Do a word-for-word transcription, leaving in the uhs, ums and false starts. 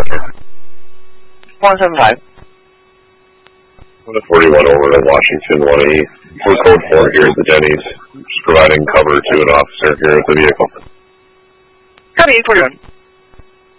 one seven five. one forty-one over to Washington, one E. We're code four here at the Denny's. Just providing cover to an officer here at the vehicle. Copy, eight forty-one.